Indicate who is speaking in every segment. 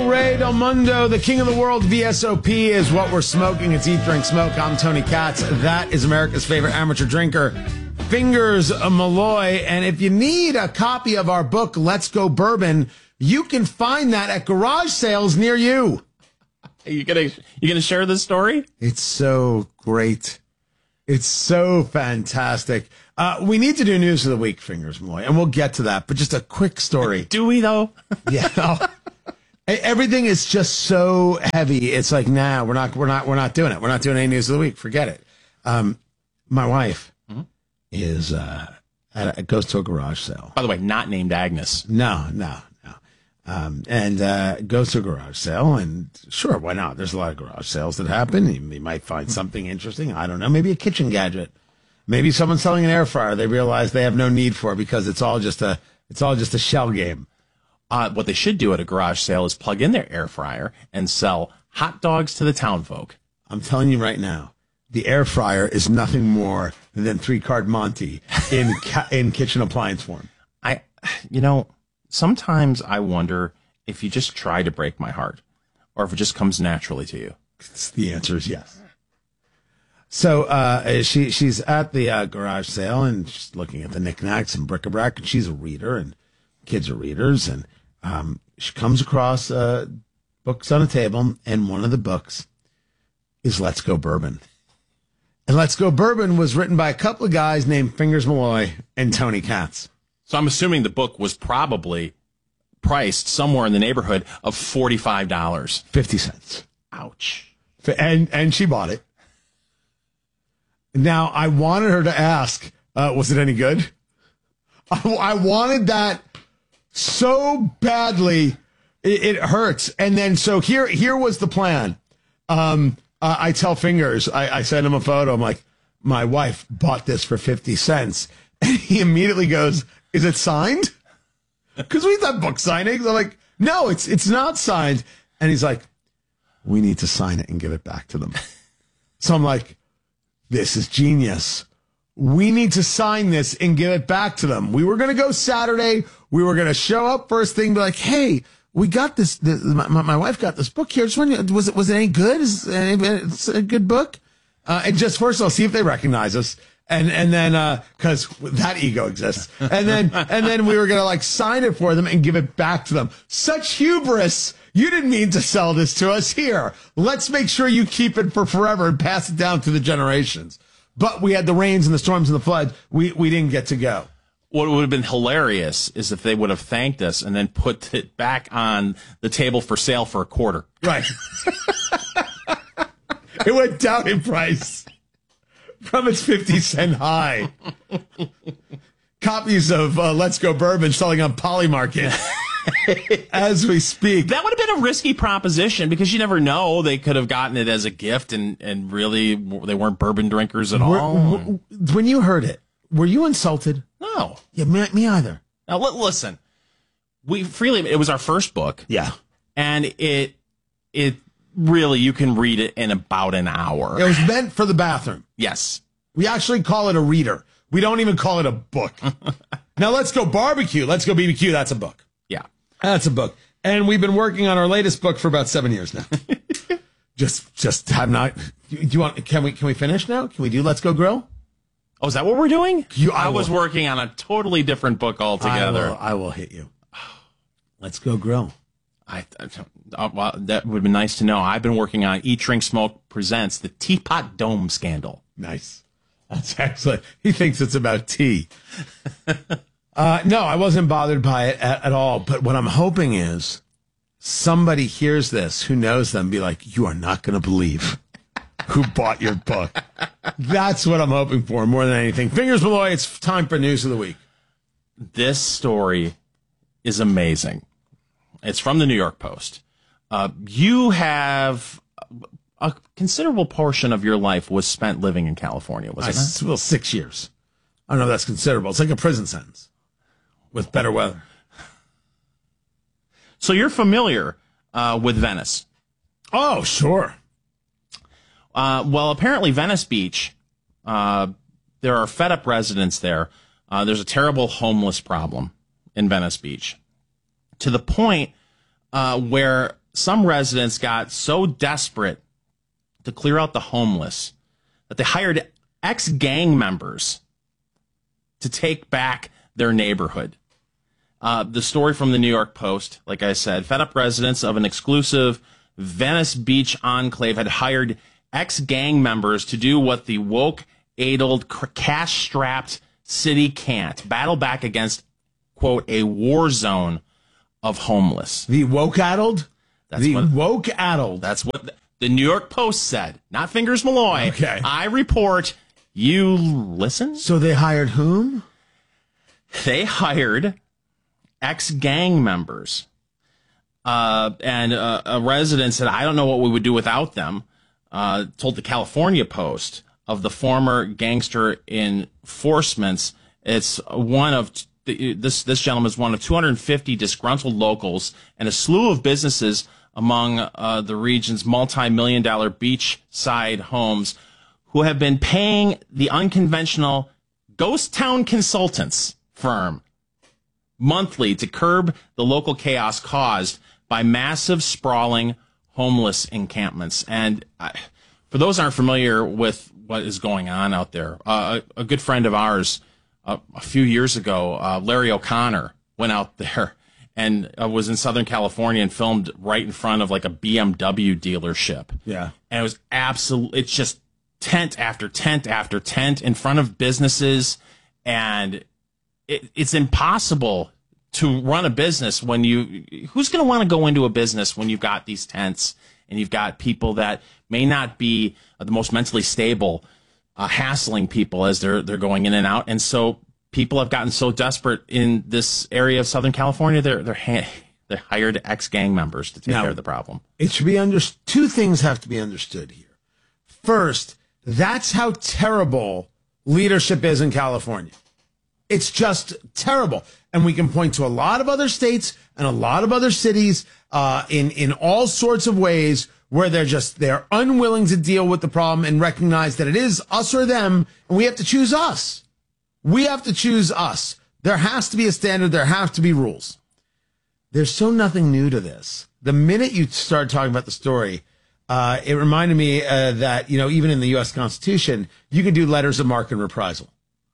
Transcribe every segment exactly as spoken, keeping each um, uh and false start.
Speaker 1: Ray Del Mundo, the king of the world, V S O P is what we're smoking. It's Eat, Drink, Smoke. I'm Tony Katz. That is America's favorite amateur drinker, Fingers Malloy. And if you need a copy of our book, Let's Go Bourbon, you can find that at garage sales near you.
Speaker 2: Are you gonna you gonna share this story?
Speaker 1: It's so great. It's so fantastic. Uh, we need to do news of the week, Fingers Malloy, and we'll get to that. But just a quick story.
Speaker 2: Do we though?
Speaker 1: Yeah. Oh. Everything is just so heavy. It's like, nah, we're not, we're not, we're not doing it. We're not doing any news of the week. Forget it. Um, my wife mm-hmm. is uh, at a, goes to a garage sale.
Speaker 2: By the way, not named Agnes.
Speaker 1: No, no, no. Um, and uh, goes to a garage sale, and sure, why not? There's a lot of garage sales that happen. You, you might find something interesting. I don't know. Maybe a kitchen gadget. Maybe someone's selling an air fryer. They realize they have no need for it because it's all just a, it's all just a shell game.
Speaker 2: Uh, what they should do at a garage sale is plug in their air fryer and sell hot dogs to the town folk.
Speaker 1: I'm telling you right now, the air fryer is nothing more than three-card Monty in ca- in kitchen appliance form.
Speaker 2: I, you know, sometimes I wonder if you just try to break my heart or if it just comes naturally to you.
Speaker 1: The answer is yes. So uh, she she's at the uh, garage sale and she's looking at the knickknacks and bric-a-brac, and she's a reader and kids are readers, and Um, she comes across uh, books on a table, and one of the books is Let's Go Bourbon. And Let's Go Bourbon was written by a couple of guys named Fingers Malloy and Tony Katz.
Speaker 2: So I'm assuming the book was probably priced somewhere in the neighborhood of forty-five dollars.
Speaker 1: fifty cents.
Speaker 2: Ouch.
Speaker 1: And, and she bought it. Now, I wanted her to ask, uh, was it any good? I, I wanted that so badly, it, it hurts. And then, so here, here was the plan. Um, uh, I tell Fingers, I, I send him a photo. I'm like, my wife bought this for fifty cents. And he immediately goes, is it signed? Because we've done book signings. I'm like, no, it's, it's not signed. And he's like, we need to sign it and give it back to them. So I'm like, this is genius. We need to sign this and give it back to them. We were going to go Saturday. We were going to show up first thing, be like, hey, we got this. this my, my wife got this book here. Just wondering, was it, was it any good? Is it, it's a good book? Uh, and just first of all, see if they recognize us. And, and then, uh, cause that ego exists. And then, and then we were going to like sign it for them and give it back to them. Such hubris. You didn't mean to sell this to us. Here, let's make sure you keep it for forever and pass it down to the generations. But we had the rains and the storms and the floods. We we didn't get to go.
Speaker 2: What would have been hilarious is if they would have thanked us and then put it back on the table for sale for a quarter.
Speaker 1: Right. It went down in price from its fifty cent high. Copies of uh, Let's Go Bourbon selling on Polymarket as we speak.
Speaker 2: That would have been a risky proposition because you never know. They could have gotten it as a gift and, and really they weren't bourbon drinkers at all.
Speaker 1: Were, when you heard it, were you insulted?
Speaker 2: No.
Speaker 1: Yeah, me, me either.
Speaker 2: Now, l- listen. We freely, it was our first book.
Speaker 1: Yeah.
Speaker 2: And it, it really, you can read it in about an hour.
Speaker 1: It was meant for the bathroom.
Speaker 2: Yes.
Speaker 1: We actually call it a reader. We don't even call it a book. Now, Let's Go Barbecue. Let's Go B B Q. That's a book.
Speaker 2: Yeah.
Speaker 1: That's a book. And we've been working on our latest book for about seven years now. just, just have not. Do you want, can we, can we finish now? Can we do Let's Go Grill?
Speaker 2: Oh, is that what we're doing?
Speaker 1: You, I,
Speaker 2: I was
Speaker 1: will,
Speaker 2: working on a totally different book altogether.
Speaker 1: I will, I will hit you. Let's Go Grill.
Speaker 2: I, I well, that would be nice to know. I've been working on Eat, Drink, Smoke presents the Teapot Dome Scandal.
Speaker 1: Nice. That's excellent. He thinks it's about tea. uh, no, I wasn't bothered by it at, at all. But what I'm hoping is somebody hears this who knows them, be like, you are not going to believe who bought your book. That's what I'm hoping for more than anything. Fingers Malloy, it's time for News of the Week.
Speaker 2: This story is amazing. It's from the New York Post. Uh, you have a considerable portion of your life was spent living in California, was it not?
Speaker 1: Well, six years. I don't know if that's considerable. It's like a prison sentence with better weather.
Speaker 2: So you're familiar uh, with Venice.
Speaker 1: Oh, sure.
Speaker 2: Uh, well, apparently Venice Beach, uh, there are fed up residents there. Uh, there's a terrible homeless problem in Venice Beach to the point uh, where some residents got so desperate to clear out the homeless that they hired ex-gang members to take back their neighborhood. Uh, the story from the New York Post, like I said, fed up residents of an exclusive Venice Beach enclave had hired ex-gang members to do what the woke-addled, cash-strapped city can't: battle back against, quote, a war zone of homeless.
Speaker 1: The woke-addled?
Speaker 2: That's
Speaker 1: the
Speaker 2: what,
Speaker 1: woke-addled.
Speaker 2: That's what the New York Post said. Not Fingers Malloy.
Speaker 1: Okay.
Speaker 2: I report, you listen?
Speaker 1: So they hired whom?
Speaker 2: They hired ex-gang members. Uh, and uh, a resident said, I don't know what we would do without them. Uh, told the California Post of the former gangster enforcements. It's one of t- this this gentleman is one of two hundred fifty disgruntled locals and a slew of businesses among uh, the region's multi-million dollar beachside homes who have been paying the unconventional Ghost Town Consultants firm monthly to curb the local chaos caused by massive sprawling homeless encampments. And I, for those who aren't familiar with what is going on out there, uh, a, a good friend of ours uh, a few years ago, uh, Larry O'Connor, went out there and uh, was in Southern California and filmed right in front of like a B M W dealership.
Speaker 1: Yeah.
Speaker 2: And it was absolute, it's just tent after tent after tent in front of businesses. And it, it's impossible to run a business when you, who's going to want to go into a business when you've got these tents and you've got people that may not be uh, the most mentally stable, uh, hassling people as they're, they're going in and out. And so people have gotten so desperate in this area of Southern California, they're, they're, ha- they hired ex-gang members to take
Speaker 1: Now,
Speaker 2: care of the problem.
Speaker 1: It should be understood. Two things have to be understood here. First, that's how terrible leadership is in California. It's just terrible. And we can point to a lot of other states and a lot of other cities uh, in, in all sorts of ways where they're just, they're unwilling to deal with the problem and recognize that it is us or them, and we have to choose us. We have to choose us. There has to be a standard. There have to be rules. There's so nothing new to this. The minute you start talking about the story, uh, it reminded me uh, that, you know, even in the U S Constitution, you can do letters of marque and reprisal.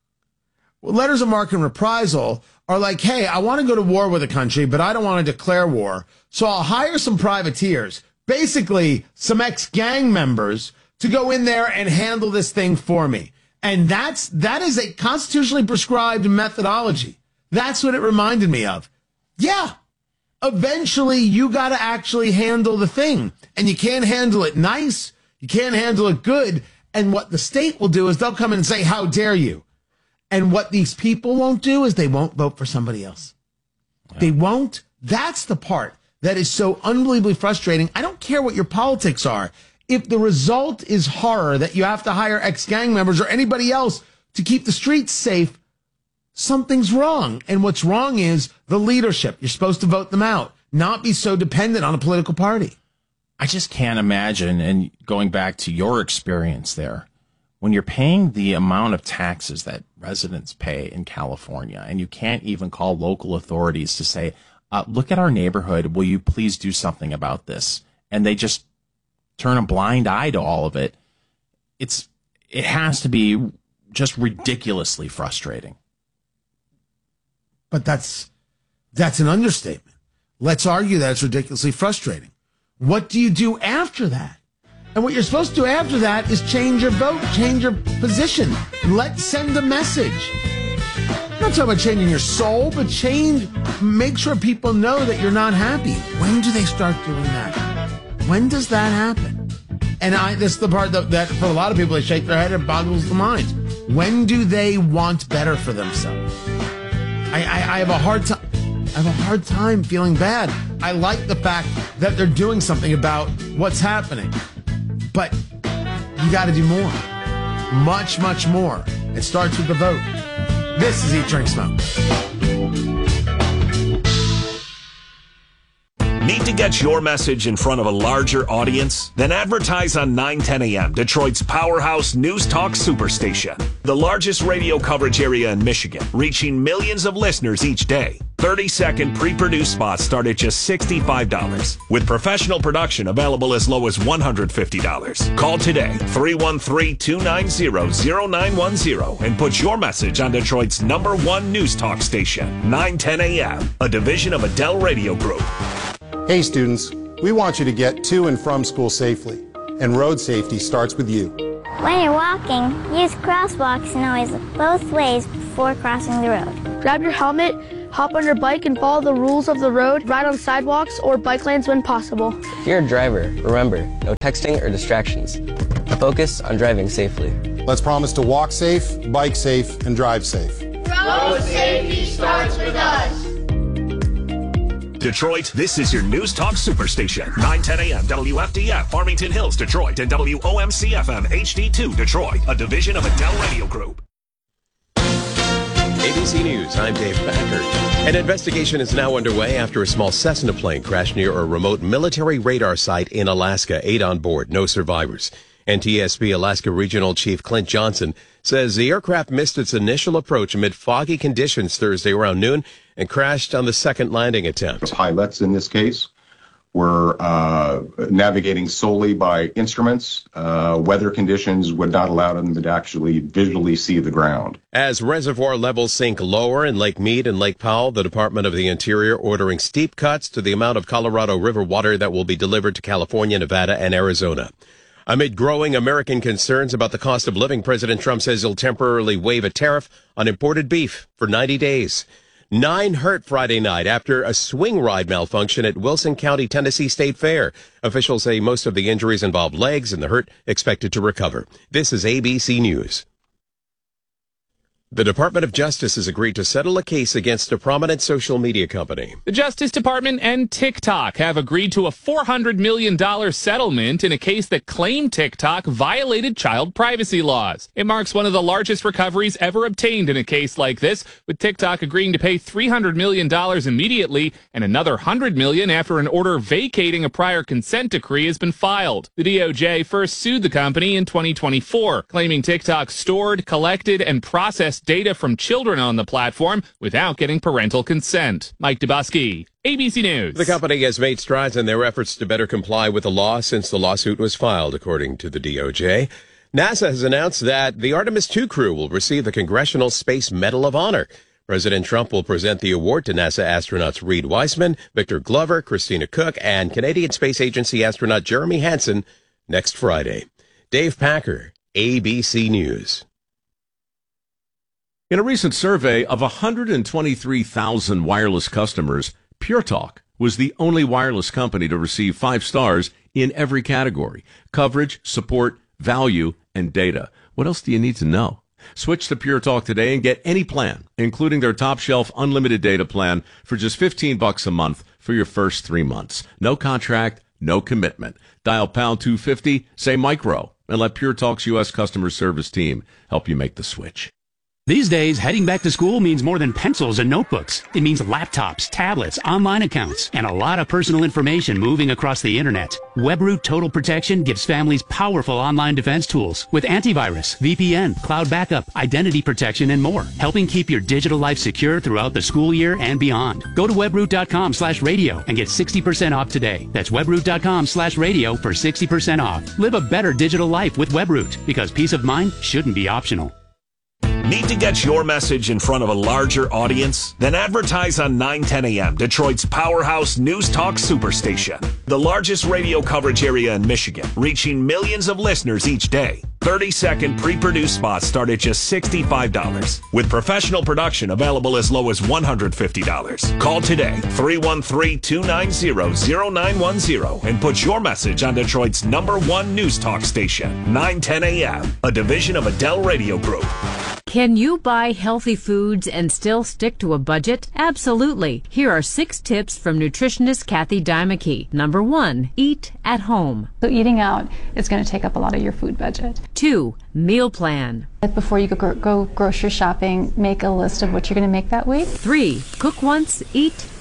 Speaker 1: Well, letters of marque and reprisal are like, hey, I want to go to war with a country, but I don't want to declare war. So I'll hire some privateers, basically some ex-gang members, to go in there and handle this thing for me. And that's, that is a constitutionally prescribed methodology. That's what it reminded me of. Yeah. Eventually you got to actually handle the thing, and you can't handle it nice. You can't handle it good. And what the state will do is they'll come in and say, how dare you? And what these people won't do is they won't vote for somebody else. Yeah. They won't. That's the part that is so unbelievably frustrating. I don't care what your politics are. If the result is horror, that you have to hire ex-gang members or anybody else to keep the streets safe, something's wrong. And what's wrong is the leadership. You're supposed to vote them out, not be so dependent on a political party.
Speaker 2: I just can't imagine, and going back to your experience there, when you're paying the amount of taxes that residents pay in California, and you can't even call local authorities to say, uh, look at our neighborhood, will you please do something about this? And they just turn a blind eye to all of it. It's, it has to be just ridiculously frustrating.
Speaker 1: But that's, that's an understatement. Let's argue that it's ridiculously frustrating. What do you do after that? And what you're supposed to do after that is change your vote, change your position. Let's send a message. I'm not talking about changing your soul, but change, make sure people know that you're not happy. When do they start doing that? When does that happen? And I, this is the part that, that for a lot of people, they shake their head and boggles the mind. When do they want better for themselves? I, I, I have a hard time. I have a hard time feeling bad. I like the fact that they're doing something about what's happening. But you got to do more. Much, much more. It starts with the vote. This is Eat, Drink, Smoke.
Speaker 3: Need to get your message in front of a larger audience? Then advertise on nine ten A M, Detroit's powerhouse news talk superstation. the largest radio coverage area in Michigan, reaching millions of listeners each day. thirty-second pre-produced spots start at just sixty-five dollars, with professional production available as low as one hundred fifty dollars. Call today, three one three, two nine zero, zero nine one zero, and put your message on Detroit's number one news talk station, nine ten A M, a division of Adele Radio Group.
Speaker 4: Hey students, we want you to get to and from school safely, and road safety starts with you.
Speaker 5: When you're walking, use crosswalks and always look both ways before crossing the road.
Speaker 6: Grab your helmet, hop on your bike, and follow the rules of the road. Ride on sidewalks or bike lanes when possible.
Speaker 7: If you're a driver, remember, no texting or distractions. Focus on driving safely.
Speaker 4: Let's promise to walk safe, bike safe, and drive safe.
Speaker 8: Road safety starts with us.
Speaker 3: Detroit, this is your News Talk Superstation. nine ten A M W F D F, Farmington Hills, Detroit, and W O M C F M H D two, Detroit, a division of Adele Radio Group.
Speaker 9: A B C News, I'm Dave Packer. An investigation is now underway after a small Cessna plane crashed near a remote military radar site in Alaska. Eight on board, no survivors. N T S B Alaska Regional Chief Clint Johnson says the aircraft missed its initial approach amid foggy conditions Thursday around noon and crashed on the second landing attempt.
Speaker 10: Pilots in this case were uh, navigating solely by instruments. Uh, weather conditions would not allow them to actually visually see the ground.
Speaker 9: As reservoir levels sink lower in Lake Mead and Lake Powell, the Department of the Interior ordering steep cuts to the amount of Colorado River water that will be delivered to California, Nevada, and Arizona. Amid growing American concerns about the cost of living, President Trump says he'll temporarily waive a tariff on imported beef for ninety days. Nine hurt Friday night after a swing ride malfunction at Wilson County, Tennessee State Fair. Officials say most of the injuries involved legs and the hurt expected to recover. This is A B C News. The Department of Justice has agreed to settle a case against a prominent social media company.
Speaker 11: The Justice Department and TikTok have agreed to a four hundred million dollars settlement in a case that claimed TikTok violated child privacy laws. It marks one of the largest recoveries ever obtained in a case like this, with TikTok agreeing to pay three hundred million dollars immediately and another one hundred million dollars after an order vacating a prior consent decree has been filed. The D O J first sued the company in twenty twenty-four, claiming TikTok stored, collected, and processed data from children on the platform without getting parental consent. Mike Dubosky, A B C News.
Speaker 9: The company has made strides in their efforts to better comply with the law since the lawsuit was filed, according to the D O J. NASA has announced that the Artemis two crew will receive the Congressional Space Medal of Honor. President Trump will present the award to NASA astronauts Reed Wiseman, Victor Glover, Christina Cook, and Canadian Space Agency astronaut Jeremy Hansen next Friday. Dave Packer, A B C News.
Speaker 12: In a recent survey of one hundred twenty-three thousand wireless customers, Pure Talk was the only wireless company to receive five stars in every category: coverage, support, value, and data. What else do you need to know? Switch to Pure Talk today and get any plan, including their top shelf unlimited data plan, for just fifteen bucks a month for your first three months. No contract, no commitment. Dial pound two fifty, say micro, and let Pure Talk's U S customer service team help you make the switch.
Speaker 13: These days, heading back to school means more than pencils and notebooks. It means laptops, tablets, online accounts, and a lot of personal information moving across the internet. WebRoot Total Protection gives families powerful online defense tools with antivirus, V P N, cloud backup, identity protection, and more, helping keep your digital life secure throughout the school year and beyond. Go to webroot.com slash radio and get sixty percent off today. That's webroot.com slash radio for sixty percent off. Live a better digital life with WebRoot, because peace of mind shouldn't be optional.
Speaker 3: Need to get your message in front of a larger audience? Then advertise on nine ten A M, Detroit's powerhouse News Talk Superstation. The largest radio coverage area in Michigan, reaching millions of listeners each day. thirty-second pre-produced spots start at just sixty-five dollars, with professional production available as low as one hundred fifty dollars. Call today, three one three, two nine zero, zero nine one zero, and put your message on Detroit's number one News Talk station, nine ten A M, a division of Adele Radio Group.
Speaker 14: Can you buy healthy foods and still stick to a budget? Absolutely. Here are six tips from nutritionist Kathy Dymeke. Number one, eat at home.
Speaker 15: So eating out is going to take up a lot of your food budget.
Speaker 14: Two, meal plan.
Speaker 15: Before you go, go grocery shopping, make a list of what you're going to make that week.
Speaker 14: Three, cook once, eat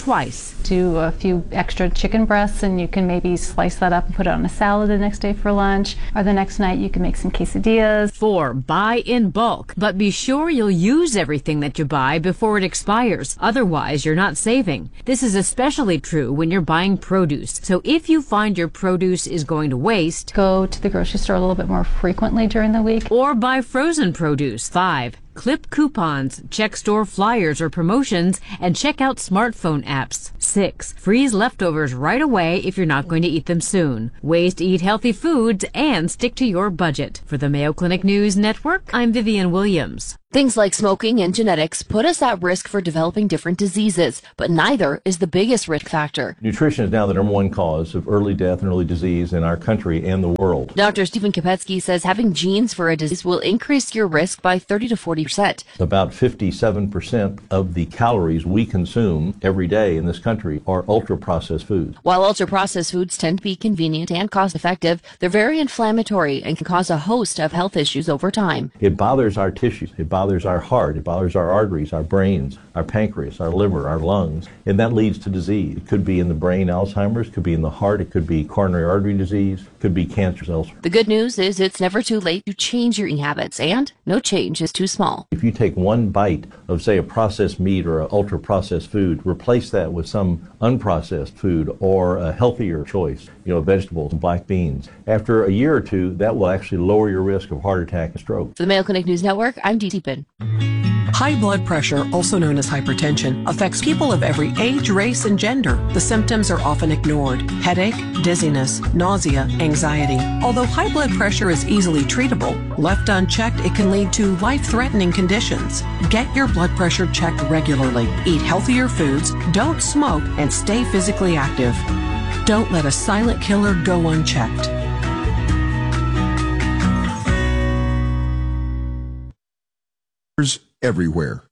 Speaker 14: twice.
Speaker 15: Do a few extra chicken breasts and you can maybe slice that up and put it on a salad the next day for lunch, or the next night you can make some quesadillas.
Speaker 14: Four, buy in bulk, but be sure you'll use everything that you buy before it expires. Otherwise, you're not saving. This is especially true when you're buying produce. So if you find your produce is going to waste,
Speaker 15: go to the grocery store a little bit more frequently during the week.
Speaker 14: Or buy frozen produce. Five, clip coupons, check store flyers or promotions, and check out smartphone apps. Six, freeze leftovers right away if you're not going to eat them soon. Ways to eat healthy foods and stick to your budget. For the Mayo Clinic News Network, I'm Vivian Williams.
Speaker 16: Things like smoking and genetics put us at risk for developing different diseases, but neither is the biggest risk factor.
Speaker 17: Nutrition is now the number one cause of early death and early disease in our country and the world.
Speaker 16: Doctor Stephen Kopetsky says having genes for a disease will increase your risk by thirty to forty percent.
Speaker 17: About fifty-seven percent of the calories we consume every day in this country are ultra-processed foods.
Speaker 16: While ultra-processed foods tend to be convenient and cost-effective, they're very inflammatory and can cause a host of health issues over time.
Speaker 17: It bothers our tissues. It bothers our heart. It bothers our arteries, our brains, our pancreas, our liver, our lungs, and that leads to disease. It could be in the brain, Alzheimer's, could be in the heart, it could be coronary artery disease, could be cancer cells.
Speaker 16: The good news is it's never too late to change your eating habits, and no change is too small.
Speaker 17: If you take one bite of, say, a processed meat or an ultra-processed food, replace that with some unprocessed food or a healthier choice, you know, vegetables and black beans. After a year or two, that will actually lower your risk of heart attack and stroke.
Speaker 16: For the Mayo Clinic News Network, I'm Dee Teepin.
Speaker 18: High blood pressure, also known as hypertension, affects people of every age, race, and gender. The symptoms are often ignored: headache, dizziness, nausea, anxiety. Although high blood pressure is easily treatable, left unchecked, it can lead to life-threatening conditions. Get your blood pressure checked regularly. Eat healthier foods, don't smoke, and stay physically active. Don't let a silent killer go unchecked.
Speaker 19: Everywhere.